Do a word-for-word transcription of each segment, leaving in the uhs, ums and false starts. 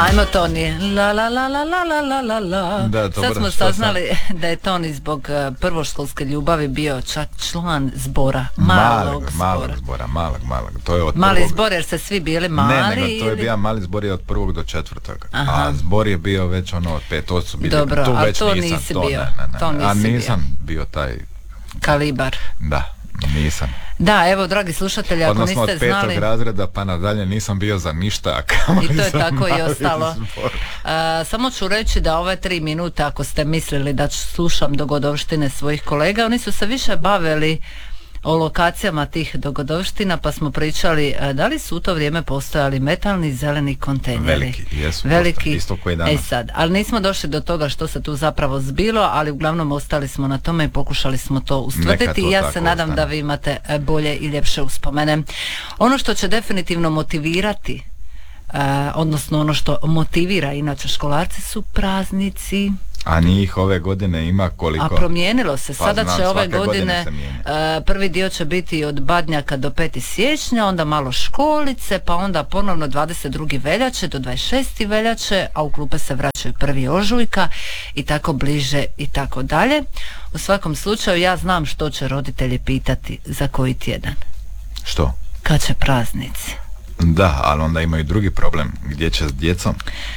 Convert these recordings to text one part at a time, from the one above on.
Ajmo Toni, la la la la la la la la. Da, dobro, sad smo saznali sam? da je Toni zbog uh, prvoškolske ljubavi bio čak član zbora, malog, malog zbora. Malog zbora, malog, malog. To je od mali prvog... zbor jer ste svi bili mali? Ne, nego to je ili... bio mali zbor je od prvog do četvrtog. Aha. A zbor je bio već ono od pet, to su bili. Dobro, tu a već to nisam, nisi to, bio. Ne, ne, ne. To nisi a nisam bio. bio taj... kalibar. Da, nisam. Da, evo, dragi slušatelji, ako Odnosno, niste znali... Odnosno, od petog razreda pa nadalje nisam bio za ništa, a kamoli I to je tako i mali ostalo. Uh, samo ću reći da ove tri minute, ako ste mislili da slušam dogodovštine svojih kolega, oni su se više bavili o lokacijama tih dogodovština, pa smo pričali uh, da li su u to vrijeme postojali metalni zeleni kontejneri. Veliki, jesu. Veliki, isto koji danas. E sad, ali nismo došli do toga što se tu zapravo zbilo, ali uglavnom ostali smo na tome i pokušali smo to ustvrditi i ja se nadam ostane. Da vi imate bolje i ljepše uspomene. Ono što će definitivno motivirati, uh, odnosno ono što motivira inače školarci su praznici. A njih ove godine ima koliko? A promijenilo se. Pa Sada znam, će ove godine, godine uh, prvi dio će biti od Badnjaka do petog siječnja, onda malo školice, pa onda ponovno dvadeset drugog veljače do dvadeset šestog veljače, a u klupe se vraćaju prvi ožujka i tako bliže i tako dalje. U svakom slučaju ja znam što će roditelji pitati za koji tjedan. Što? Kad će praznici? Da, ali onda imaju drugi problem. Gdje će s djecom?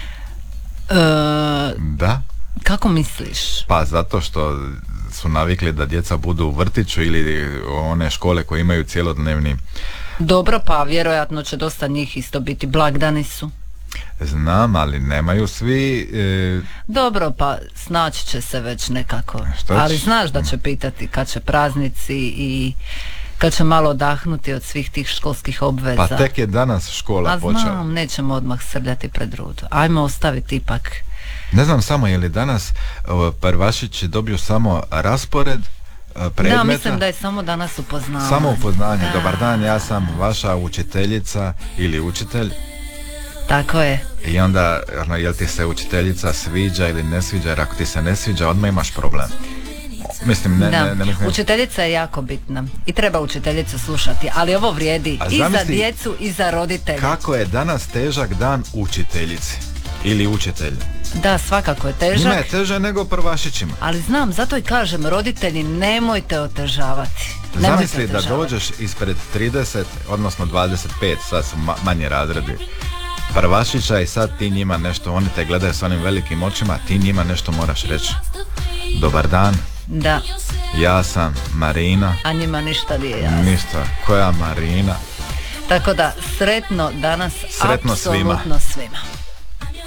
E, da. Kako misliš? Pa zato što su navikli da djeca budu u vrtiću ili one škole koje imaju cjelodnevni. Dobro, pa vjerojatno će dosta njih isto biti, blagdani su. Znam, ali nemaju svi... E... Dobro, pa snaći će se već nekako. Ali znaš da će pitati kad će praznici i kad će malo odahnuti od svih tih školskih obveza. Pa tek je danas škola počela. A znam, nećemo odmah srljati pred rudu. Ajmo ostaviti ipak. Ne znam samo je li danas prvašić dobio samo raspored predmeta. Da, mislim da je samo danas upoznavanje. Samo upoznanje. Da. Dobar dan, ja sam vaša učiteljica ili učitelj. Tako je. I onda, jel ti se učiteljica sviđa ili ne sviđa, jer ako ti se ne sviđa, odmah imaš problem. Mislim, ne, da. ne, ne mislim... Učiteljica je jako bitna i treba učiteljicu slušati, ali ovo vrijedi i za djecu i za roditelje. Kako je danas težak dan učiteljici ili učitelju? Da, svakako je težak. Njima je teže nego prvašićima. Ali znam, zato i kažem, roditelji, nemojte otežavati. Nemojte Zamisli otežavati. Da dođeš ispred trideset, odnosno dvadeset pet, sad su ma- manji razredi, prvašića i sad ti njima nešto, oni te gledaju s onim velikim očima, ti njima nešto moraš reći. Dobar dan. Da. Ja sam Marina. A njima ništa nije jasno. Ništa. Koja Marina? Tako da, sretno danas, sretno apsolutno svima. svima.